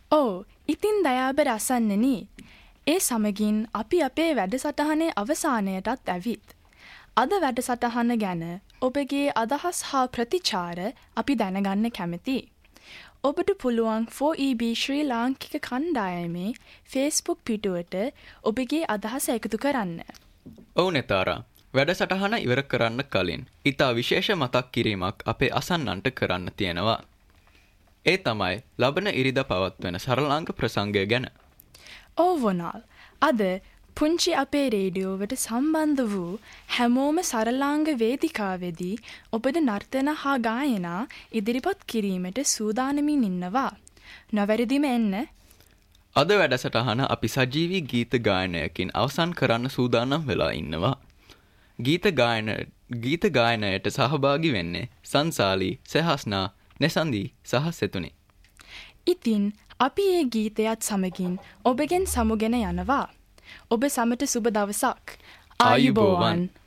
ඔව් ඉතින් දයාබර අසන්නනි. ඒ සමගින් අපි අපේ වැඩසටහනේ අවසානයටත් ඇවිත්. අද වැඩසටහන ගැන ඔබගේ අදහස් හා ප්‍රතිචාර අපි දැනගන්න කැමතියි. ඔබට පුළුවන් 4EB ශ්‍රී ලාංකික කණ්ඩායමේ ෆේස්බුක් පිටුවට ඔබගේ අදහස එකතු කරන්න. ඔව් නෙතාරා. වැඩසටහන ඉවර කරන්න කලින් ඉතා විශේෂ මතක් කිරීමක් අපේ අසන්නන්ට කරන්න තියෙනවා. ඒ තමයි ලබන ඉරිදා පවත්වන සරලාංග ප්‍රසංගය ගැන. ඔව් වොනාල්. අද පුංචි අපේ රේඩියෝවට සම්බන්ධ වූ හැමෝම සරලාංග වේදිකාවේදී ඔබට නර්තන හා ගායනා ඉදිරිපත් කිරීමට සූදානමින් ඉන්නවා. නොවැරදිම එන්න. අද වැඩසටහන අපි සජීවී ගීත ගායනයකින් අවසන් කරන්න සූදානම් වෙලා ඉන්නවා. ගීත ගායනයට සහභාගී වෙන්නේ සංසාලී, සහස්නා, නෙසන්දී සහ සෙතුනි. ඉතින් අපි ඒ ගීතයත් සමගින් ඔබගෙන් සමුගෙන යනවා. ඔබ සමට සුබ දවසක්. ආයුබෝවන්.